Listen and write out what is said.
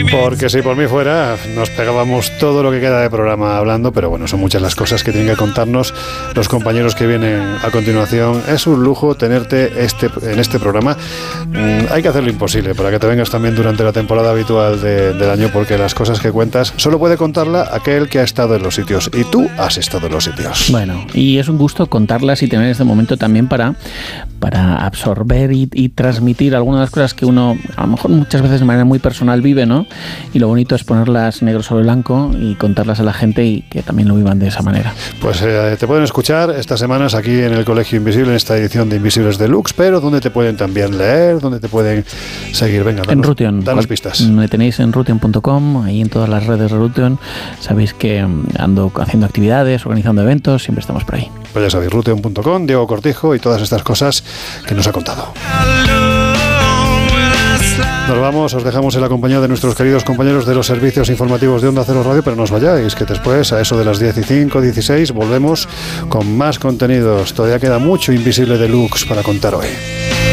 Porque si por mí fuera, nos pegábamos todo lo que queda de programa hablando, pero bueno, son muchas las cosas que tienen que contarnos los compañeros que vienen a continuación. Es un lujo tenerte en este programa. Hay que hacer lo imposible para que te vengas también durante la temporada habitual del año, porque las cosas que cuentas solo puede contarla aquel que ha estado en los sitios, y tú has estado en los sitios. Bueno, y es un gusto contarlas y tener este momento también para absorber y transmitir algunas de las cosas que uno, a lo mejor muchas veces de manera muy personal, vive, ¿no? Y lo bonito es ponerlas negro sobre blanco y contarlas a la gente y que también lo vivan de esa manera. Pues te pueden escuchar estas semanas aquí en el Colegio Invisible, en esta edición de Invisibles Deluxe, pero donde te pueden también leer, donde te pueden seguir. Venga, en Rution. Danos pistas. Me tenéis en rution.com, ahí en todas las redes de Rution. Sabéis que ando haciendo actividades, organizando eventos, siempre estamos por ahí. Pues ya sabéis, rution.com, Diego Cortijo y todas estas cosas que nos ha contado. Nos vamos, os dejamos en la compañía de nuestros queridos compañeros de los servicios informativos de Onda Cero Radio, pero no os vayáis, que después, a eso de las 15, 16, volvemos con más contenidos. Todavía queda mucho Invisible Deluxe para contar hoy.